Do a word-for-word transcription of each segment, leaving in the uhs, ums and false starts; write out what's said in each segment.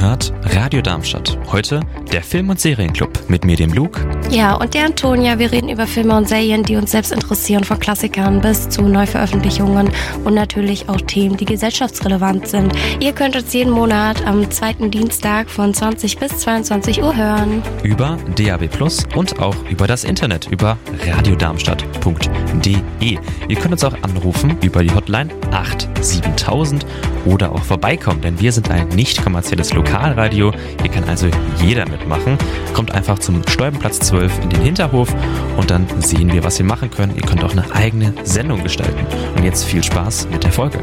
hört Radio Darmstadt. Heute der Film- und Serienclub mit mir, dem Luke. Ja, und der Antonia. Wir reden über Filme und Serien, die uns selbst interessieren, von Klassikern bis zu Neuveröffentlichungen und natürlich auch Themen, die gesellschaftsrelevant sind. Ihr könnt uns jeden Monat am zweiten Dienstag von zwanzig bis zweiundzwanzig Uhr hören. Über D A B plus und auch über das Internet, über radiodarmstadt punkt de. Ihr könnt uns auch anrufen über die Hotline acht siebentausend oder auch vorbeikommen, denn wir sind ein nicht kommerzielles Lokalradio. Hier kann also jeder mitmachen. Kommt einfach zum Stolpenplatz zwölf in den Hinterhof und dann sehen wir, was wir machen können. Ihr könnt auch eine eigene Sendung gestalten. Und jetzt viel Spaß mit der Folge.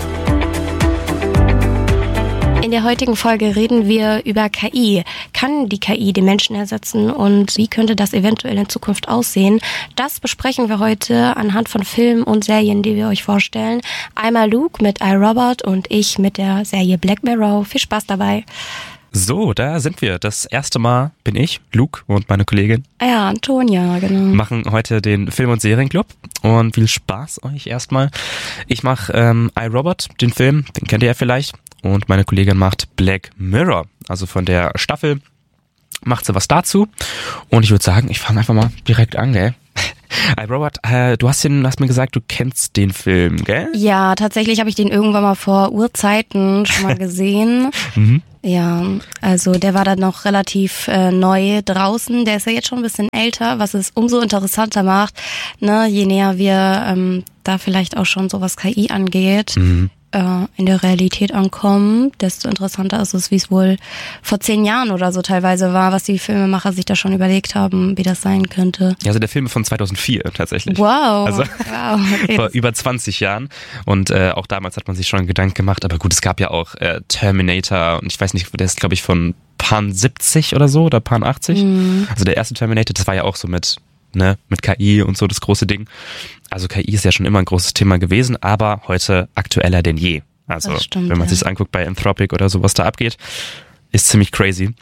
In der heutigen Folge reden wir über K I. Kann die K I den Menschen ersetzen und wie könnte das eventuell in Zukunft aussehen? Das besprechen wir heute anhand von Filmen und Serien, die wir euch vorstellen. Einmal Luke mit iRobot und ich mit der Serie Black Mirror. Viel Spaß dabei. So, da sind wir. Das erste Mal bin ich, Luke und meine Kollegin. Ja, Antonia, genau. Machen heute den Film- und Serienclub und viel Spaß euch erstmal. Ich mache ähm, iRobot, den Film, den kennt ihr ja vielleicht. Und meine Kollegin macht Black Mirror, also von der Staffel macht sie was dazu. Und ich würde sagen, ich fange einfach mal direkt an, gell? iRobot, äh, du hast, den, hast mir gesagt, du kennst den Film, gell? Ja, tatsächlich habe ich den irgendwann mal vor Urzeiten schon mal gesehen. mhm. Ja, also der war dann noch relativ äh, neu draußen. Der ist ja jetzt schon ein bisschen älter, was es umso interessanter macht, ne? Je näher wir ähm, da vielleicht auch schon so was K I angeht. Mhm. in der Realität ankommen, desto interessanter ist es, wie es wohl vor zehn Jahren oder so teilweise war, was die Filmemacher sich da schon überlegt haben, wie das sein könnte. Ja, also der Film ist von zweitausendvier tatsächlich. Wow. Also wow, okay. Vor über zwanzig Jahren. Und äh, auch damals hat man sich schon Gedanken gemacht, aber gut, es gab ja auch äh, Terminator und ich weiß nicht, der ist glaube ich von Pan siebzig oder so oder Pan achtzig. Mhm. Also der erste Terminator, das war ja auch so mit Ne, mit K I und so das große Ding. Also K I ist ja schon immer ein großes Thema gewesen, aber heute aktueller denn je. Also stimmt, wenn man ja. sich anguckt bei Anthropic oder so, was da abgeht, ist ziemlich crazy.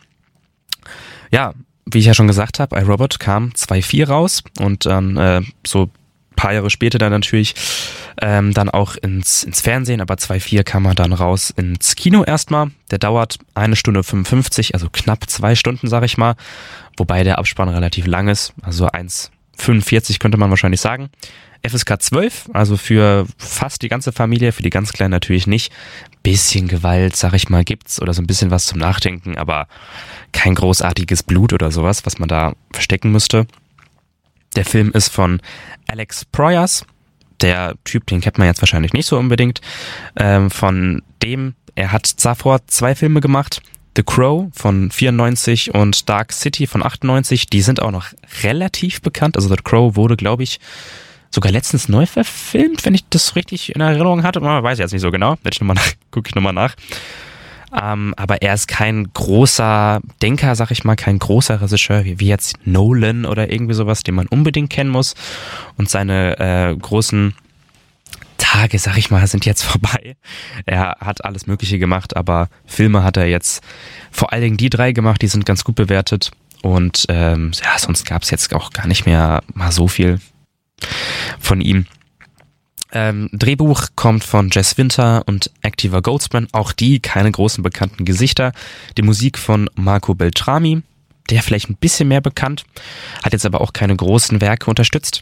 Ja, wie ich ja schon gesagt habe, iRobot kam zwei vier raus und dann äh, so ein paar Jahre später dann natürlich ähm, dann auch ins, ins Fernsehen, aber zwei vier kam er dann raus ins Kino erstmal. Der dauert eine Stunde fünfundfünfzig, also knapp zwei Stunden, sag ich mal. Wobei der Abspann relativ lang ist, also eins fünfundvierzig könnte man wahrscheinlich sagen. F S K zwölf, also für fast die ganze Familie, für die ganz Kleinen natürlich nicht. Bisschen Gewalt, sag ich mal, gibt's oder so ein bisschen was zum Nachdenken, aber kein großartiges Blut oder sowas, was man da verstecken müsste. Der Film ist von Alex Proyas. Der Typ, den kennt man jetzt wahrscheinlich nicht so unbedingt. Ähm, von dem, er hat davor zwei Filme gemacht. The Crow von vierundneunzig und Dark City von achtundneunzig, die sind auch noch relativ bekannt. Also The Crow wurde, glaube ich, sogar letztens neu verfilmt, wenn ich das richtig in Erinnerung hatte. Weiß ich jetzt nicht so genau, gucke ich nochmal nach. Ähm, aber er ist kein großer Denker, sag ich mal, kein großer Regisseur, wie, wie jetzt Nolan oder irgendwie sowas, den man unbedingt kennen muss. Und seine äh, großen Tage, sag ich mal, sind jetzt vorbei. Er hat alles Mögliche gemacht, aber Filme hat er jetzt vor allen Dingen die drei gemacht, die sind ganz gut bewertet. Und ähm, ja, sonst gab es jetzt auch gar nicht mehr mal so viel von ihm. Ähm, Drehbuch kommt von Jess Winter und Activa Goldsman, auch die keine großen bekannten Gesichter. Die Musik von Marco Beltrami, der vielleicht ein bisschen mehr bekannt, hat jetzt aber auch keine großen Werke unterstützt.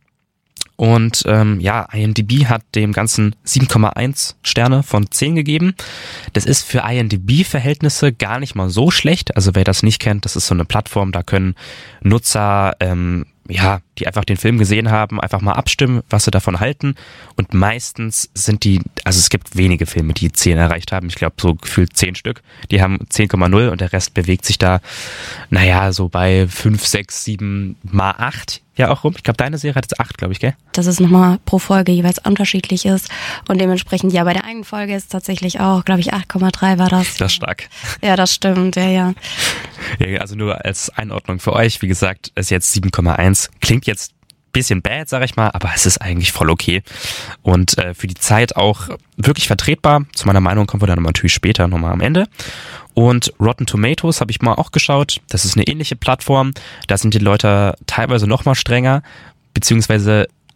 Und ähm, ja, IMDb hat dem Ganzen sieben Komma eins Sterne von zehn gegeben. Das ist für IMDb-Verhältnisse gar nicht mal so schlecht. Also wer das nicht kennt, das ist so eine Plattform, da können Nutzer, ähm, ja, die einfach den Film gesehen haben, einfach mal abstimmen, was sie davon halten. Und meistens sind die, also es gibt wenige Filme, die zehn erreicht haben. Ich glaube so gefühlt zehn Stück. Die haben zehn Komma null und der Rest bewegt sich da, naja, so bei fünf, sechs, sieben mal acht ja auch rum. Ich glaube, deine Serie hat jetzt acht, glaube ich, gell? Dass es nochmal pro Folge jeweils unterschiedlich ist und dementsprechend, ja, bei der einen Folge ist tatsächlich auch, glaube ich, acht Komma drei war das. Das ist stark. Ja, das stimmt, ja, ja. Ja, also nur als Einordnung für euch, wie gesagt, ist jetzt sieben Komma eins. Klingt jetzt ein bisschen bad, sag ich mal, aber es ist eigentlich voll okay. Und äh, für die Zeit auch wirklich vertretbar. Zu meiner Meinung kommen wir dann natürlich später nochmal am Ende. Und Rotten Tomatoes habe ich mal auch geschaut. Das ist eine ähnliche Plattform. Da sind die Leute teilweise noch mal strenger, beziehungsweise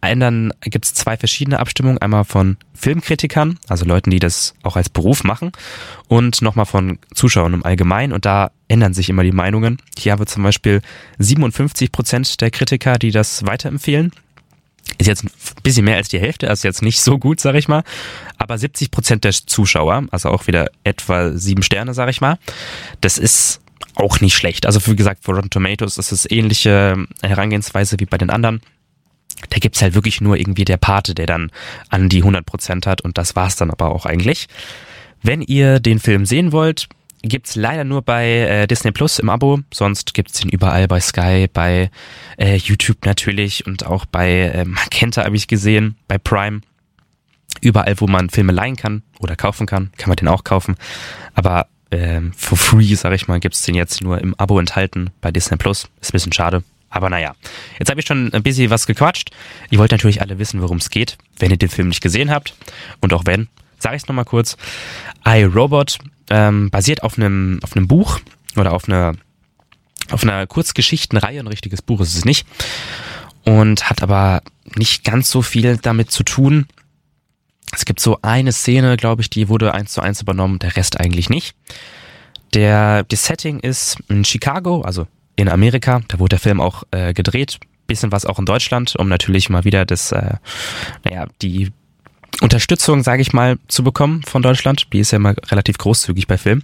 Dann gibt es zwei verschiedene Abstimmungen, einmal von Filmkritikern, also Leuten, die das auch als Beruf machen, und nochmal von Zuschauern im Allgemeinen, und da ändern sich immer die Meinungen. Hier haben wir zum Beispiel siebenundfünfzig Prozent der Kritiker, die das weiterempfehlen. Ist jetzt ein bisschen mehr als die Hälfte, also jetzt nicht so gut, sag ich mal, aber siebzig Prozent der Zuschauer, also auch wieder etwa sieben Sterne, sag ich mal, das ist auch nicht schlecht. Also wie gesagt, für Rotten Tomatoes ist es ähnliche Herangehensweise wie bei den anderen. Da gibt's halt wirklich nur irgendwie der Pate, der dann an die hundert Prozent hat, und das war's dann aber auch eigentlich. Wenn ihr den Film sehen wollt, gibt's leider nur bei äh, Disney Plus im Abo, sonst gibt's den überall bei Sky, bei äh, YouTube natürlich und auch bei äh, Magenta habe ich gesehen, bei Prime. Überall, wo man Filme leihen kann oder kaufen kann, kann man den auch kaufen. Aber ähm, for free, sag ich mal, gibt's den jetzt nur im Abo enthalten bei Disney Plus. Ist ein bisschen schade. Aber naja, jetzt habe ich schon ein bisschen was gequatscht. Ihr wollt natürlich alle wissen, worum es geht, wenn ihr den Film nicht gesehen habt. Und auch wenn, sage ich es nochmal kurz. I, Robot ähm, basiert auf einem auf einem Buch oder auf einer auf einer Kurzgeschichtenreihe. Ein richtiges Buch ist es nicht. Und hat aber nicht ganz so viel damit zu tun. Es gibt so eine Szene, glaube ich, die wurde eins zu eins übernommen, der Rest eigentlich nicht. Der, das Setting ist in Chicago, also in Amerika, da wurde der Film auch äh, gedreht, bisschen was auch in Deutschland, um natürlich mal wieder das, äh, naja, die Unterstützung, sage ich mal, zu bekommen von Deutschland. Die ist ja immer relativ großzügig bei Filmen.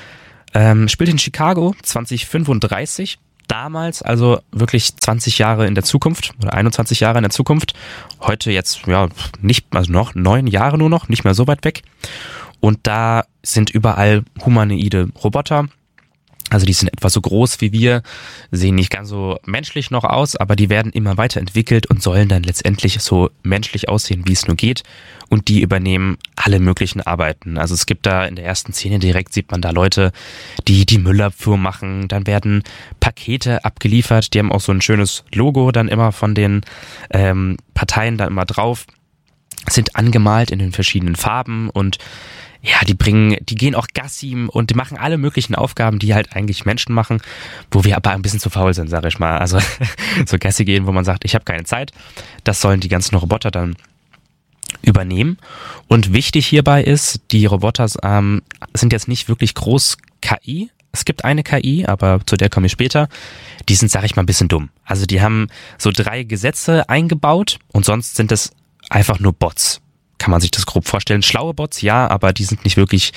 Ähm, spielt in Chicago zwanzig fünfunddreißig, damals also wirklich zwanzig Jahre in der Zukunft oder einundzwanzig Jahre in der Zukunft. Heute jetzt ja nicht, also noch neun Jahre nur noch, nicht mehr so weit weg. Und da sind überall humanoide Roboter. Also die sind etwa so groß wie wir, sehen nicht ganz so menschlich noch aus, aber die werden immer weiterentwickelt und sollen dann letztendlich so menschlich aussehen, wie es nur geht. Und die übernehmen alle möglichen Arbeiten. Also es gibt da in der ersten Szene direkt, sieht man da Leute, die die Müllabfuhr machen. Dann werden Pakete abgeliefert. Die haben auch so ein schönes Logo dann immer von den ähm, Parteien da immer drauf. Sind angemalt in den verschiedenen Farben und ja, die bringen, die gehen auch Gassi und die machen alle möglichen Aufgaben, die halt eigentlich Menschen machen, wo wir aber ein bisschen zu faul sind, sage ich mal. Also so Gassi gehen, wo man sagt, ich habe keine Zeit. Das sollen die ganzen Roboter dann übernehmen. Und wichtig hierbei ist, die Roboter ähm, sind jetzt nicht wirklich groß K I. Es gibt eine K I, aber zu der komme ich später. Die sind, sage ich mal, ein bisschen dumm. Also die haben so drei Gesetze eingebaut und sonst sind es einfach nur Bots. Kann man sich das grob vorstellen. Schlaue Bots, ja, aber die sind nicht wirklich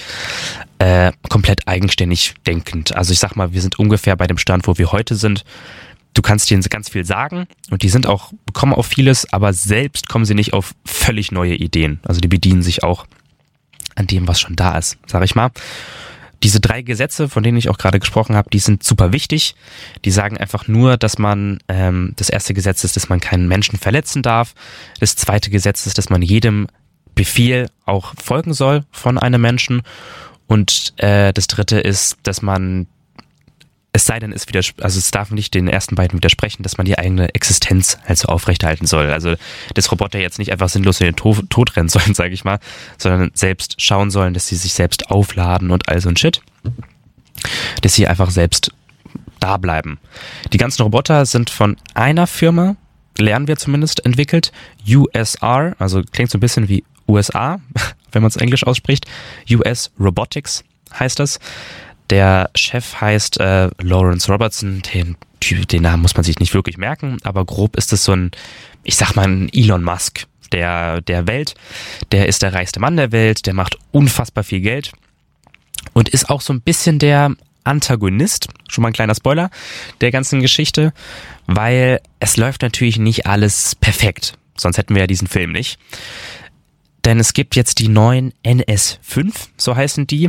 äh, komplett eigenständig denkend. Also ich sag mal, wir sind ungefähr bei dem Stand, wo wir heute sind. Du kannst denen ganz viel sagen und die sind auch, bekommen auf vieles, aber selbst kommen sie nicht auf völlig neue Ideen. Also die bedienen sich auch an dem, was schon da ist, sag ich mal. Diese drei Gesetze, von denen ich auch gerade gesprochen habe, die sind super wichtig. Die sagen einfach nur, dass man, ähm, das erste Gesetz ist, dass man keinen Menschen verletzen darf. Das zweite Gesetz ist, dass man jedem Befehl auch folgen soll von einem Menschen. Und äh, das dritte ist, dass man, es sei denn, es widers- also es darf nicht den ersten beiden widersprechen, dass man die eigene Existenz also aufrechterhalten soll. Also dass Roboter jetzt nicht einfach sinnlos in den to- Tod rennen sollen, sage ich mal, sondern selbst schauen sollen, dass sie sich selbst aufladen und all so ein Shit. Dass sie einfach selbst da bleiben. Die ganzen Roboter sind von einer Firma, lernen wir zumindest, entwickelt. U S R, also klingt so ein bisschen wie U S A, wenn man es Englisch ausspricht. U S Robotics heißt das. Der Chef heißt äh, Lawrence Robertson. Den, den Namen muss man sich nicht wirklich merken, aber grob ist es so ein, ich sag mal, ein Elon Musk der, der Welt. Der ist der reichste Mann der Welt, der macht unfassbar viel Geld und ist auch so ein bisschen der Antagonist, schon mal ein kleiner Spoiler, der ganzen Geschichte, weil es läuft natürlich nicht alles perfekt, sonst hätten wir ja diesen Film nicht. Denn es gibt jetzt die neuen N S fünf, so heißen die,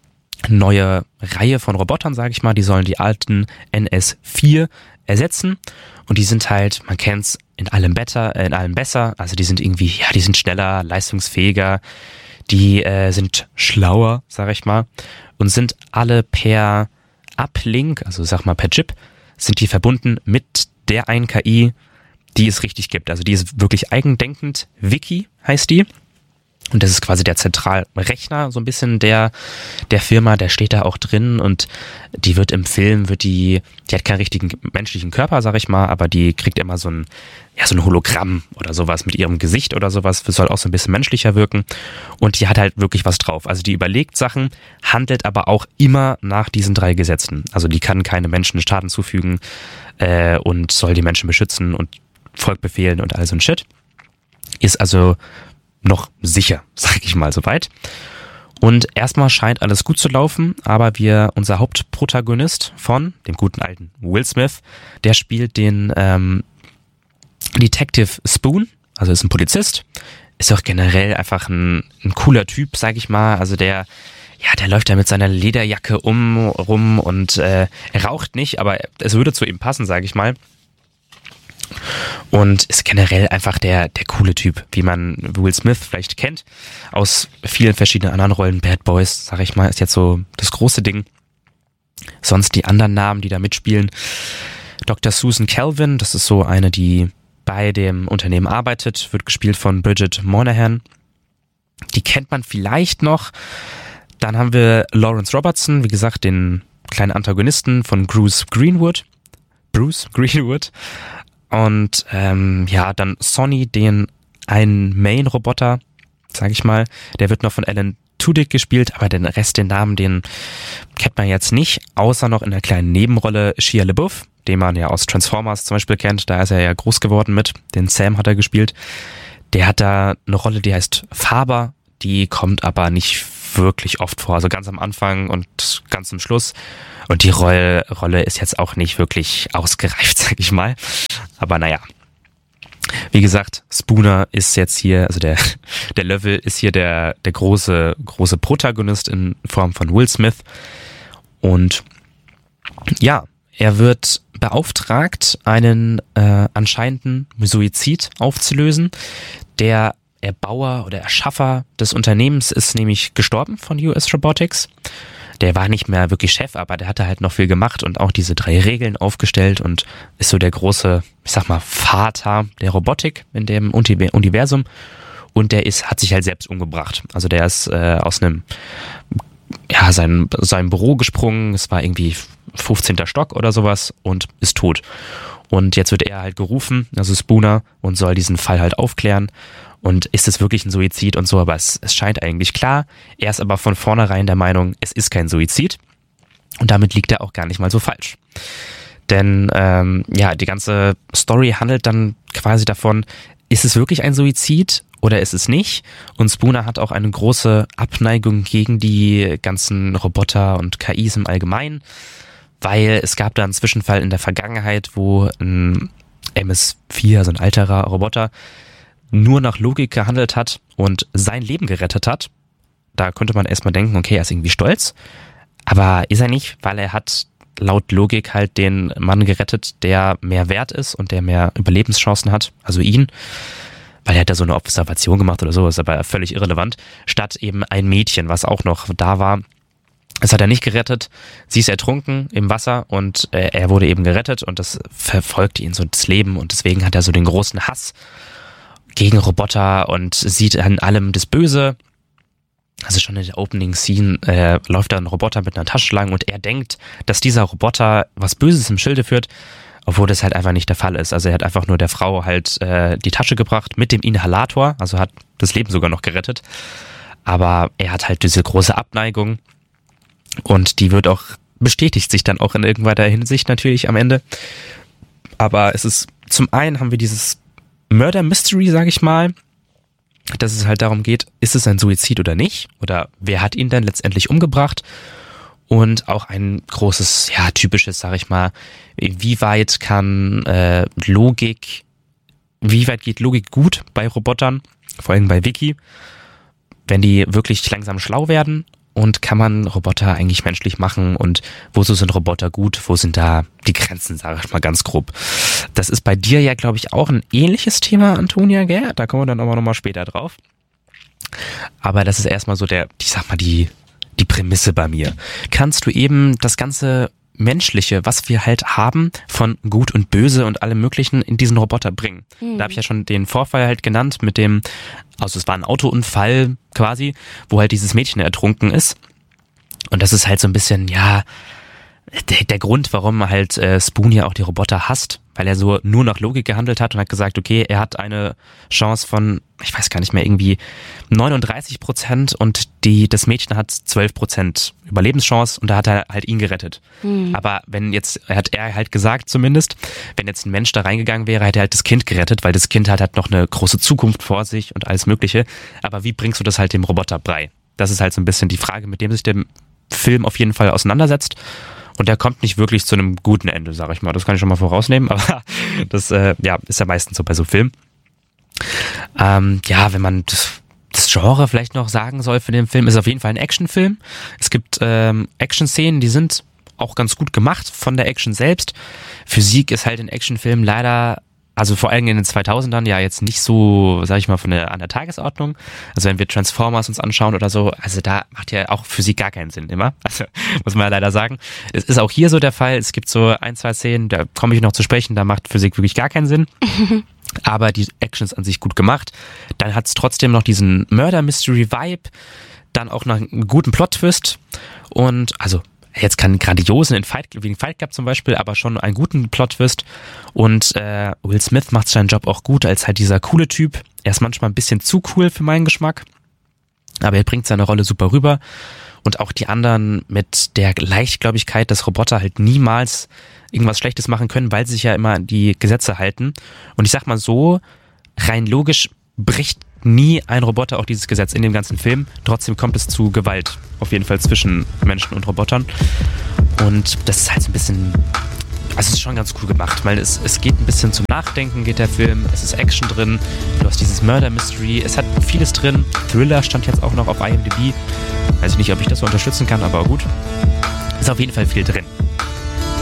neue Reihe von Robotern, sage ich mal, die sollen die alten N S vier ersetzen und die sind halt, man kennt's, in allem besser, in allem besser, also die sind irgendwie, ja, die sind schneller, leistungsfähiger, die äh, sind schlauer, sage ich mal, und sind alle per Uplink, also sag mal per Chip, sind die verbunden mit der einen K I, die es richtig gibt. Also die ist wirklich eigendenkend. Wiki heißt die. Und das ist quasi der Zentralrechner, so ein bisschen der, der Firma, der steht da auch drin und die wird im Film, wird die, die hat keinen richtigen menschlichen Körper, sag ich mal, aber die kriegt immer so ein, ja, so ein Hologramm oder sowas mit ihrem Gesicht oder sowas, das soll auch so ein bisschen menschlicher wirken und die hat halt wirklich was drauf. Also die überlegt Sachen, handelt aber auch immer nach diesen drei Gesetzen. Also die kann keine Menschen Schaden zufügen äh, und soll die Menschen beschützen und Volk befehlen und all so ein Shit. Ist also noch sicher, sag ich mal soweit. Und erstmal scheint alles gut zu laufen, aber wir, unser Hauptprotagonist von dem guten alten Will Smith, der spielt den ähm, Detective Spoon, also ist ein Polizist, ist auch generell einfach ein, ein cooler Typ, sag ich mal. Also der, ja, der läuft da mit seiner Lederjacke um rum und äh, er raucht nicht, aber es würde zu ihm passen, sag ich mal. Und ist generell einfach der, der coole Typ, wie man Will Smith vielleicht kennt, aus vielen verschiedenen anderen Rollen. Bad Boys, sag ich mal, ist jetzt so das große Ding. Sonst die anderen Namen, die da mitspielen. Doktor Susan Calvin, das ist so eine, die bei dem Unternehmen arbeitet, wird gespielt von Bridget Moynahan. Die kennt man vielleicht noch. Dann haben wir Lawrence Robertson, wie gesagt, den kleinen Antagonisten von Bruce Greenwood. Bruce Greenwood. Und ähm, ja, dann Sonny, den einen Main-Roboter, sag ich mal, der wird noch von Alan Tudyk gespielt, aber den Rest, den Namen, den kennt man jetzt nicht, außer noch in der kleinen Nebenrolle Shia LaBeouf, den man ja aus Transformers zum Beispiel kennt, da ist er ja groß geworden mit, den Sam hat er gespielt. Der hat da eine Rolle, die heißt Faber, die kommt aber nicht wirklich oft vor, also ganz am Anfang und ganz zum Schluss. Und die Rolle, Rolle ist jetzt auch nicht wirklich ausgereift, sag ich mal. Aber naja. Wie gesagt, Spooner ist jetzt hier, also der, der Löffel ist hier der, der große, große Protagonist in Form von Will Smith. Und ja, er wird beauftragt, einen äh, anscheinenden Suizid aufzulösen. Der Erbauer oder Erschaffer des Unternehmens ist nämlich gestorben von U S Robotics. Der war nicht mehr wirklich Chef, aber der hatte halt noch viel gemacht und auch diese drei Regeln aufgestellt und ist so der große, ich sag mal, Vater der Robotik in dem Universum. Und der ist, hat sich halt selbst umgebracht. Also der ist äh, aus einem, ja, sein, seinem Büro gesprungen. Es war irgendwie fünfzehnter Stock oder sowas und ist tot. Und jetzt wird er halt gerufen, also Spooner, und soll diesen Fall halt aufklären. Und ist es wirklich ein Suizid und so, aber es, es scheint eigentlich klar. Er ist aber von vornherein der Meinung, es ist kein Suizid. Und damit liegt er auch gar nicht mal so falsch. Denn ähm, ja, die ganze Story handelt dann quasi davon, ist es wirklich ein Suizid oder ist es nicht? Und Spooner hat auch eine große Abneigung gegen die ganzen Roboter und K Is im Allgemeinen, weil es gab da einen Zwischenfall in der Vergangenheit, wo ein M S vier, also ein alterer Roboter, nur nach Logik gehandelt hat und sein Leben gerettet hat. Da könnte man erstmal denken, okay, er ist irgendwie stolz. Aber ist er nicht, weil er hat laut Logik halt den Mann gerettet, der mehr wert ist und der mehr Überlebenschancen hat, also ihn. Weil er hat da so eine Observation gemacht oder so, ist aber völlig irrelevant. Statt eben ein Mädchen, was auch noch da war. Das hat er nicht gerettet. Sie ist ertrunken im Wasser und äh, er wurde eben gerettet und das verfolgt ihn so das Leben und deswegen hat er so den großen Hass gegen Roboter und sieht an allem das Böse. Also schon in der Opening Scene äh, läuft da ein Roboter mit einer Tasche lang und er denkt, dass dieser Roboter was Böses im Schilde führt, obwohl das halt einfach nicht der Fall ist. Also er hat einfach nur der Frau halt äh, die Tasche gebracht mit dem Inhalator, also hat das Leben sogar noch gerettet. Aber er hat halt diese große Abneigung und die wird auch, bestätigt sich dann auch in irgendeiner Hinsicht natürlich am Ende. Aber es ist, zum einen haben wir dieses Murder Mystery, sage ich mal, dass es halt darum geht, ist es ein Suizid oder nicht? Oder wer hat ihn dann letztendlich umgebracht? Und auch ein großes, ja, typisches, sage ich mal, wie weit kann äh, Logik, wie weit geht Logik gut bei Robotern, vor allem bei Vicky, wenn die wirklich langsam schlau werden? Und kann man Roboter eigentlich menschlich machen und wozu sind Roboter gut, wo sind da die Grenzen, sage ich mal ganz grob. Das ist bei dir ja, glaube ich, auch ein ähnliches Thema, Antonia, gell? Da kommen wir dann aber nochmal später drauf. Aber das ist erstmal so der, ich sag mal, die, die Prämisse bei mir. Kannst du eben das Ganze Menschliche, was wir halt haben von Gut und Böse und allem Möglichen in diesen Roboter bringen. Mhm. Da habe ich ja schon den Vorfall halt genannt mit dem, also es war ein Autounfall quasi, wo halt dieses Mädchen ertrunken ist. Und das ist halt so ein bisschen, ja, der, der Grund, warum halt äh, Spoon ja auch die Roboter hasst, weil er so nur nach Logik gehandelt hat und hat gesagt, okay, er hat eine Chance von, ich weiß gar nicht mehr, irgendwie neununddreißig Prozent und die das Mädchen hat zwölf Prozent Überlebenschance und da hat er halt ihn gerettet. Mhm. Aber wenn jetzt, hat er halt gesagt zumindest, wenn jetzt ein Mensch da reingegangen wäre, hätte er halt das Kind gerettet, weil das Kind hat halt noch eine große Zukunft vor sich und alles Mögliche. Aber wie bringst du das halt dem Roboter bei? Das ist halt so ein bisschen die Frage, mit dem sich der Film auf jeden Fall auseinandersetzt. Und der kommt nicht wirklich zu einem guten Ende, sag ich mal. Das kann ich schon mal vorausnehmen, aber das äh, ja, ist ja meistens so bei so Filmen. Ähm, ja, wenn man das, das Genre vielleicht noch sagen soll für den Film, ist auf jeden Fall ein Actionfilm. Es gibt ähm, Action-Szenen, die sind auch ganz gut gemacht von der Action selbst. Physik ist halt in Actionfilmen leider, also vor allem in den zweitausendern ja jetzt nicht so, sag ich mal, von der, an der Tagesordnung. Also wenn wir Transformers uns anschauen oder so, also da macht ja auch Physik gar keinen Sinn immer. Also muss man ja leider sagen. Es ist auch hier so der Fall. Es gibt so ein, zwei Szenen, da komme ich noch zu sprechen, da macht Physik wirklich gar keinen Sinn. Aber die Action ist an sich gut gemacht. Dann hat es trotzdem noch diesen Murder-Mystery-Vibe. Dann auch noch einen guten Plot-Twist. Und also jetzt keinen grandiosen in Fight, wie in Fight Club zum Beispiel, aber schon einen guten Plot-Twist. Und äh, Will Smith macht seinen Job auch gut als halt dieser coole Typ. Er ist manchmal ein bisschen zu cool für meinen Geschmack, aber er bringt seine Rolle super rüber. Und auch die anderen mit der Leichtgläubigkeit, dass Roboter halt niemals irgendwas Schlechtes machen können, weil sie sich ja immer an die Gesetze halten. Und ich sag mal so, rein logisch bricht nie ein Roboter auch dieses Gesetz in dem ganzen Film. Trotzdem kommt es zu Gewalt, auf jeden Fall zwischen Menschen und Robotern. Und das ist halt so ein bisschen, also es ist schon ganz cool gemacht, weil es, es geht ein bisschen zum Nachdenken, geht der Film, es ist Action drin, du hast dieses Murder Mystery, es hat vieles drin. Thriller stand jetzt auch noch auf I M D B. Weiß ich nicht, ob ich das so unterstützen kann, aber gut. Ist auf jeden Fall viel drin.